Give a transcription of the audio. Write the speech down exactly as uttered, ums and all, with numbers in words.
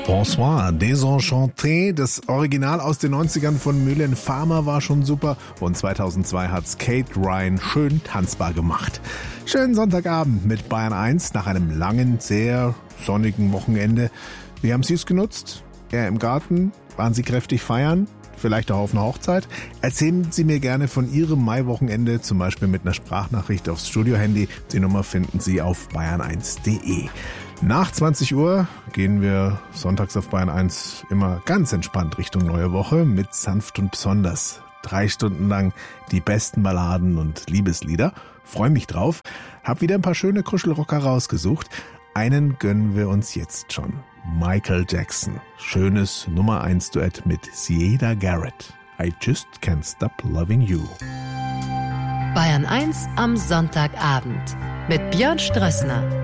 Bonsoir, Désenchanté. Das Original aus den neunzigern von Mylène Farmer war schon super und zweitausendzwei hat's Kate Ryan schön tanzbar gemacht. Schönen Sonntagabend mit Bayern eins nach einem langen, sehr sonnigen Wochenende. Wie haben Sie es genutzt? Eher im Garten? Waren Sie kräftig feiern? Vielleicht auch auf einer Hochzeit? Erzählen Sie mir gerne von Ihrem Maiwochenende, zum Beispiel mit einer Sprachnachricht aufs Studiohandy. Die Nummer finden Sie auf bayern eins punkt de. Nach zwanzig Uhr gehen wir sonntags auf Bayern eins immer ganz entspannt Richtung neue Woche mit Sanft und Besonders. Drei Stunden lang die besten Balladen und Liebeslieder. Freue mich drauf. Hab wieder ein paar schöne Kuschelrocker rausgesucht. Einen gönnen wir uns jetzt schon. Michael Jackson. Schönes Nummer eins Duett mit Siedah Garrett. I Just Can't Stop Loving You. Bayern eins am Sonntagabend mit Björn Strössner.